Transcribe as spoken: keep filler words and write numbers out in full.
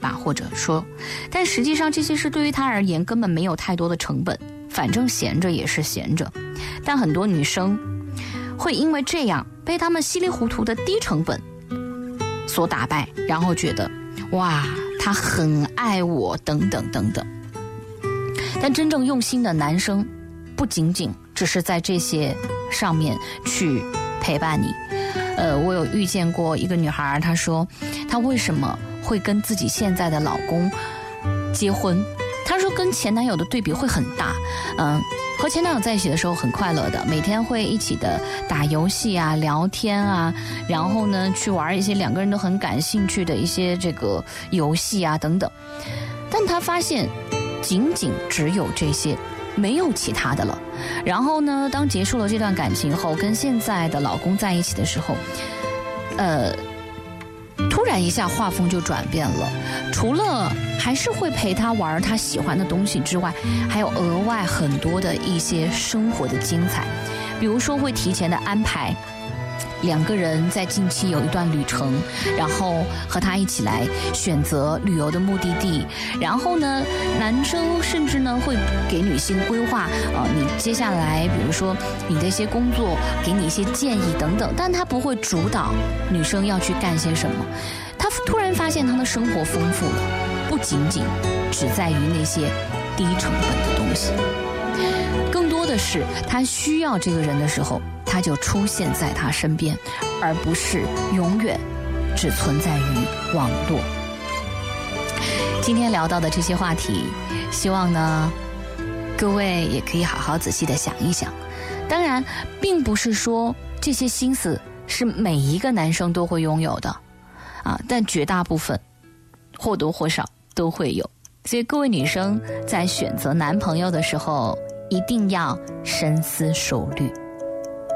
吧，或者说，但实际上这些事对于他而言根本没有太多的成本，反正闲着也是闲着。但很多女生会因为这样被他们稀里糊涂的低成本所打败，然后觉得哇，他很爱我等等等等。但真正用心的男生不仅仅只是在这些上面去陪伴你。呃，我有遇见过一个女孩，她说她为什么会跟自己现在的老公结婚，她说跟前男友的对比会很大。嗯，和前男友在一起的时候很快乐的，每天会一起的打游戏啊、聊天啊，然后呢去玩一些两个人都很感兴趣的一些这个游戏啊等等。但她发现仅仅只有这些，没有其他的了。然后呢，当结束了这段感情后，跟现在的老公在一起的时候，呃，突然一下画风就转变了。除了还是会陪他玩他喜欢的东西之外，还有额外很多的一些生活的精彩，比如说会提前的安排两个人在近期有一段旅程，然后和他一起来选择旅游的目的地。然后呢，男生甚至呢会给女性规划，呃，你接下来比如说你的一些工作，给你一些建议等等，但他不会主导女生要去干些什么。他突然发现他的生活丰富了，不仅仅只在于那些低成本的东西，更多的是他需要这个人的时候，他就出现在他身边，而不是永远只存在于网络。今天聊到的这些话题，希望呢各位也可以好好仔细的想一想。当然并不是说这些心思是每一个男生都会拥有的啊，但绝大部分或多或少都会有。所以各位女生在选择男朋友的时候，一定要深思熟虑。